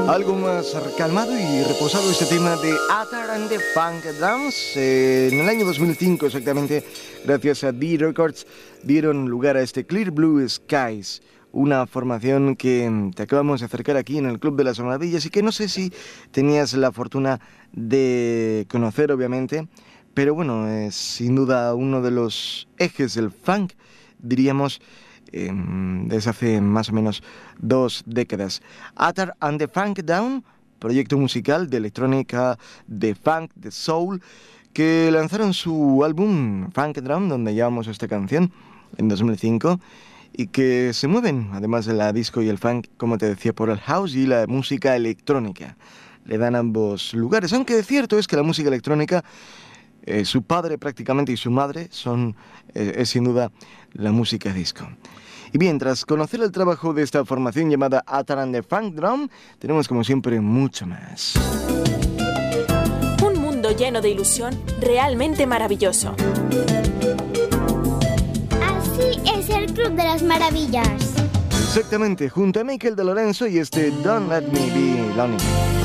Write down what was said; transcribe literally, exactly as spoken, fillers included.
Algo más calmado y reposado este tema de Atar and the Funk Drums. Eh, en el año dos mil cinco exactamente, gracias a D Records, dieron lugar a este Clear Blue Skies, una formación que te acabamos de acercar aquí en el Club de las Maravillas y que no sé si tenías la fortuna de conocer, obviamente, pero bueno, es sin duda uno de los ejes del funk, diríamos, eh, desde hace más o menos dos décadas. Atar and the Funk Down, proyecto musical de electrónica, de funk, de soul, que lanzaron su álbum Funk Drum, donde llevamos esta canción, en dos mil cinco, y que se mueven, además de la disco y el funk, como te decía, por el house y la música electrónica. Le dan ambos lugares, aunque cierto es que la música electrónica, eh, su padre prácticamente y su madre son, eh, es sin duda, la música disco. Y bien, tras conocer el trabajo de esta formación llamada Atar and the Funk Drum, tenemos como siempre mucho más. Un mundo lleno de ilusión realmente maravilloso. Así es el Club de las Maravillas. Exactamente, junto a Michael de Lorenzo y este Don't Let Me Be Lonely.